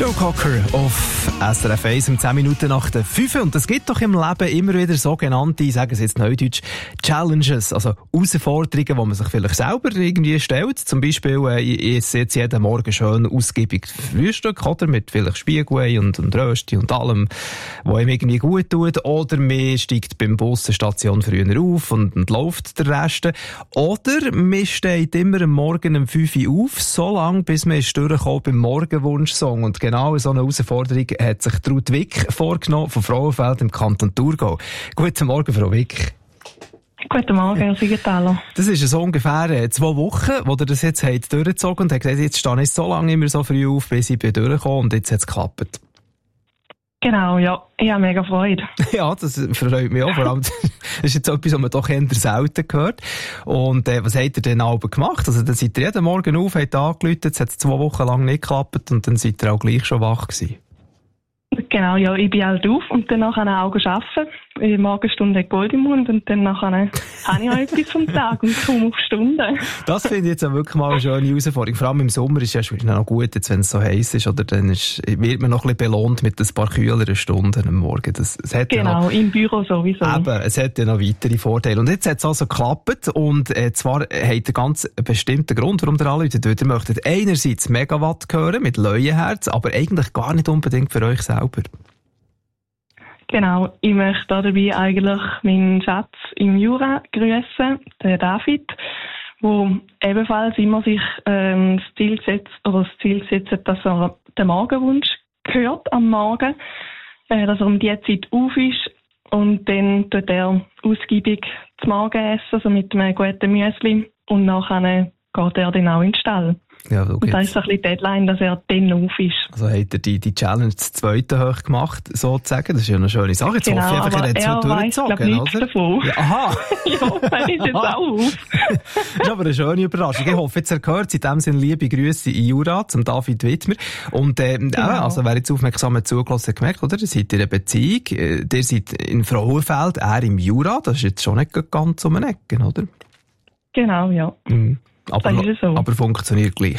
Joe Cocker auf SRF 1 um 10 Minuten nach der 5. Und es gibt doch im Leben immer wieder sogenannte, sagen Sie jetzt neudeutsch, Challenges, also Herausforderungen, die man sich vielleicht selber irgendwie stellt. Zum Beispiel, ich esse jetzt jeden Morgen schön ausgiebig Frühstück, oder? Mit vielleicht Spiegelei und Rösti und allem, was ihm irgendwie gut tut. Oder man steigt beim Bus der Station früher auf und läuft der Rest. Oder man steht immer am Morgen um 5 Uhr auf, so lange, bis man durchkommt beim Morgenwunsch-Song. Und genau so eine Herausforderung hat sich Ruth Wick vorgenommen von Frauenfeld im Kanton Thurgau. Guten Morgen, Frau Wick. Guten Morgen, Herr Siegenthaler. Das ist so ungefähr 2 Wochen, wo ihr das jetzt durchgezogen und habt gesagt, jetzt stehe ich so lange immer so früh auf, bis ich durchgekommen und jetzt hat es geklappt. Genau, ja. Ich habe mega Freude. Ja, das freut mich auch. Vor allem, das ist jetzt etwas, was man doch eher selten hört. Und was habt ihr denn aber gemacht? Also dann seid ihr jeden Morgen auf, habt angerufen, es hat 2 Wochen lang nicht geklappt und dann seid ihr auch gleich schon wach gewesen. Genau, ja, ich bin halt auf und danach auch arbeiten. In der Morgenstunde hat Gold im Mund und dann habe ich auch etwas vom Tag und komme auf Stunden. Das finde ich jetzt auch wirklich mal eine schöne Herausforderung. Vor allem im Sommer ist es ja noch gut, jetzt, wenn es so heiß ist, oder dann wird man noch ein bisschen belohnt mit ein paar kühleren Stunden am Morgen. Das hat genau, im Büro sowieso. Eben, es hat ja noch weitere Vorteile. Und jetzt hat es also geklappt und zwar hat er ganz bestimmten Grund, warum ihr anruft. Ihr möchtet einerseits Megawatt hören mit Leuenherz, aber eigentlich gar nicht unbedingt für euch selber. Genau, ich möchte dabei eigentlich meinen Schatz im Jura grüßen, den David, wo ebenfalls immer sich das Ziel gesetzt hat, dass er den Morgenwunsch hört am Morgen, dass er um die Zeit auf ist und dann tut er ausgiebig zum Morgen essen, also mit einem guten Müsli und nachher geht er dann auch in den Stall. Ja, und da ist so ein bisschen die Deadline, dass er dann auf ist. Also hat er die Challenge das zweite hoch gemacht, sozusagen? Das ist ja eine schöne Sache. Jetzt genau, hoffe ich einfach, er hat es so durchgezogen, oder? Davon. Ja, aha! Ich hoffe, er ist jetzt auch auf. Das ist aber eine schöne Überraschung. Ich hoffe, jetzt gehört in dem Sinne liebe Grüße in Jura zum David Wittmer. Und genau. Also wer jetzt aufmerksam zugelassen hat, gemerkt, oder? Ihr seid in einer Beziehung, ihr seid in Frauenfeld, er im Jura, das ist jetzt schon nicht ganz um eine Ecke, oder? Genau, ja. Mhm. Aber funktioniert gleich?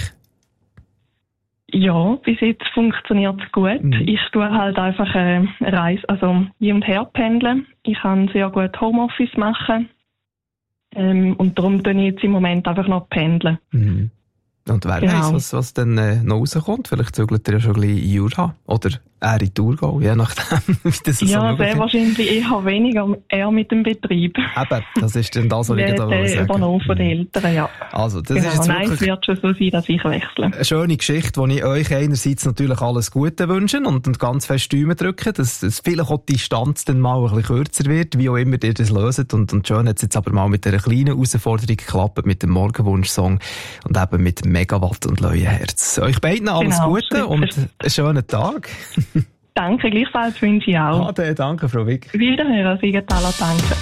Ja, bis jetzt funktioniert es gut. Ich tue halt einfach Reise, also hin und her pendeln. Ich kann sehr gut Homeoffice machen. Und darum tue ich jetzt im Moment einfach noch pendeln. Mhm. Und wer weiss, was dann noch rauskommt? Vielleicht zügelt er ja schon ein bisschen in Jura. Oder er in Thurgau, je nachdem, wie das so ja, sehr wahrscheinlich eher weniger, eher mit dem Betrieb. Eben, das ist dann das, was ich da sagen. Übernommen von den Eltern, ja. Also, das ist jetzt nein, es wird schon so sein, dass ich wechsle. Eine schöne Geschichte, wo ich euch einerseits natürlich alles Gute wünsche und ganz fest Däumen drücke, dass vielleicht auch die Distanz dann mal ein bisschen kürzer wird, wie auch immer ihr das löst. Und schön hat es jetzt aber mal mit einer kleinen Herausforderung geklappt, mit dem Morgenwunsch-Song und eben mit Megawatt und Leuenherz. Euch beiden alles Gute und einen schönen Tag. Danke, gleichfalls wünsche ich auch. Danke, Frau Wick. Wiederhören, Siegenthaler, danke.